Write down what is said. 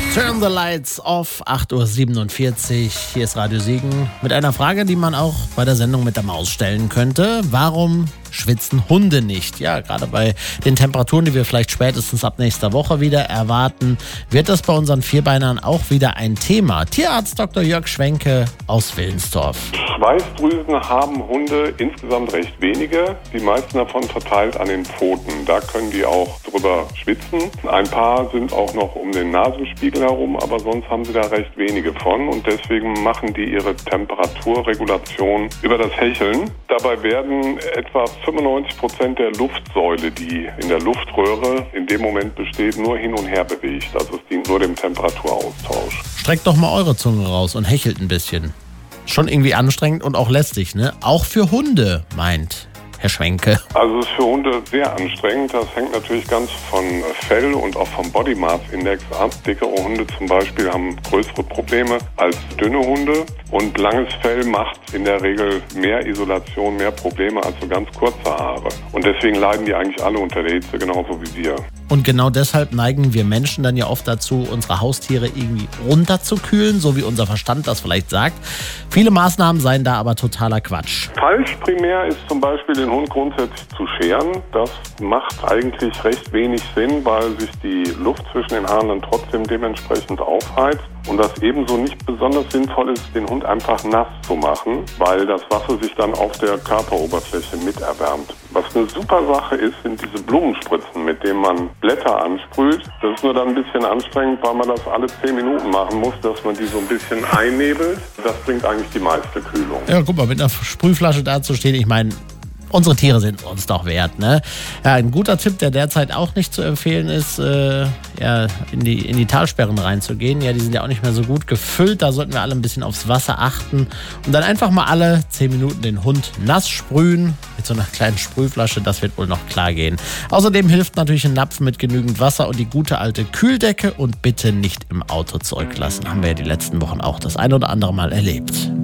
Turn the Lights Off, 8.47 Uhr. Hier ist Radio Siegen mit einer Frage, die man auch bei der Sendung mit der Maus stellen könnte. Warum schwitzen Hunde nicht? Ja, gerade bei den Temperaturen, die wir vielleicht spätestens ab nächster Woche wieder erwarten, wird das bei unseren Vierbeinern auch wieder ein Thema. Tierarzt Dr. Jörg Schwenke aus Willensdorf. Schweißdrüsen haben Hunde insgesamt recht wenige, die meisten davon verteilt an den Pfoten. Da können die auch drüber schwitzen. Ein paar sind auch noch um den Nasenspiegel herum, aber sonst haben sie da recht wenige von und deswegen machen die ihre Temperaturregulation über das Hecheln. Dabei werden etwa 95% der Luftsäule, die in der Luftröhre in dem Moment besteht, nur hin und her bewegt. Also es dient nur dem Temperaturaustausch. Streckt doch mal eure Zunge raus und hechelt ein bisschen. Schon irgendwie anstrengend und auch lästig, ne? Auch für Hunde, meint Herr Schwenke. Also es ist für Hunde sehr anstrengend. Das hängt natürlich ganz von Fell und auch vom Body Mass Index ab. Dickere Hunde zum Beispiel haben größere Probleme als dünne Hunde. Und langes Fell macht in der Regel mehr Isolation, mehr Probleme als so ganz kurze Haare. Und deswegen leiden die eigentlich alle unter der Hitze, genauso wie wir. Und genau deshalb neigen wir Menschen dann ja oft dazu, unsere Haustiere irgendwie runterzukühlen, so wie unser Verstand das vielleicht sagt. Viele Maßnahmen seien da aber totaler Quatsch. Falsch primär ist zum Beispiel, den Hund grundsätzlich zu scheren. Das macht eigentlich recht wenig Sinn, weil sich die Luft zwischen den Haaren dann trotzdem dementsprechend aufheizt. Und das ebenso nicht besonders sinnvoll ist, den Hund einfach nass zu machen, weil das Wasser sich dann auf der Körperoberfläche miterwärmt. Was eine super Sache ist, sind diese Blumenspritzen, mit denen man Blätter ansprüht. Das ist nur dann ein bisschen anstrengend, weil man das alle 10 Minuten machen muss, dass man die so ein bisschen einnebelt. Das bringt eigentlich die meiste Kühlung. Ja, guck mal, mit einer Sprühflasche da zu stehen, ich meine, unsere Tiere sind uns doch wert, ne? Ja, ein guter Tipp, der derzeit auch nicht zu empfehlen ist, in die Talsperren reinzugehen. Ja, die sind ja auch nicht mehr so gut gefüllt. Da sollten wir alle ein bisschen aufs Wasser achten und dann einfach mal alle 10 Minuten den Hund nass sprühen mit so einer kleinen Sprühflasche. Das wird wohl noch klar gehen. Außerdem hilft natürlich ein Napf mit genügend Wasser und die gute alte Kühldecke und bitte nicht im Auto zurücklassen. Haben wir ja die letzten Wochen auch das ein oder andere Mal erlebt.